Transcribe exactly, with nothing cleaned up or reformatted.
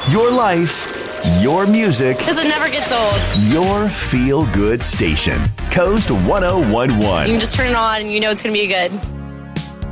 Your life, your music, Because it never gets old. your feel good station. Coast ten You eleven. can just turn it on and you know it's going to be good.